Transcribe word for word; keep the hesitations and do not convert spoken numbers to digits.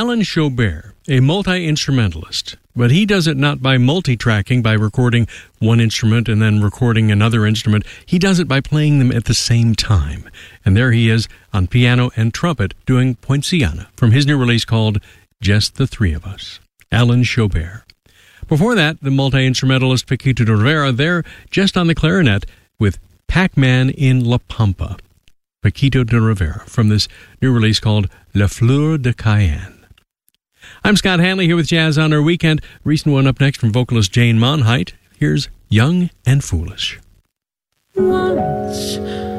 Alan Chaubert, a multi-instrumentalist, but he does it not by multi-tracking, by recording one instrument and then recording another instrument. He does it by playing them at the same time. And there he is on piano and trumpet doing Poinciana from his new release called Just the Three of Us. Alan Chaubert. Before that, the multi-instrumentalist Paquito D'Rivera there just on the clarinet with Pac-Man in La Pampa. Paquito D'Rivera from this new release called La Fleur de Cayenne. I'm Scott Hanley here with Jazz on Our Weekend. Recent one up next from vocalist Jane Monheit. Here's Young and Foolish. Once